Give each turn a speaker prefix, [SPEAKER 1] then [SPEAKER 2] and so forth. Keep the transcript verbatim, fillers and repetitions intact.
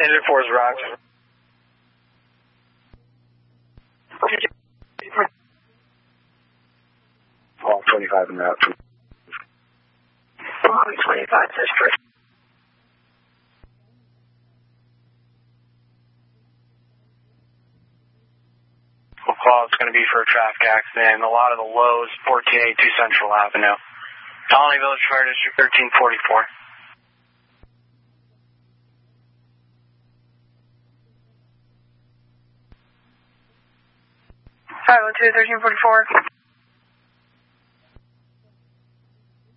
[SPEAKER 1] Engine four is roger. Paul twenty-five en route.
[SPEAKER 2] Paul twenty-five, says first.
[SPEAKER 1] Call is going to be for a traffic accident. A lot of the lows, fourteen eighty-two Central Avenue. Colony Village Fire District thirteen forty-four.
[SPEAKER 2] five oh two, thirteen forty-four.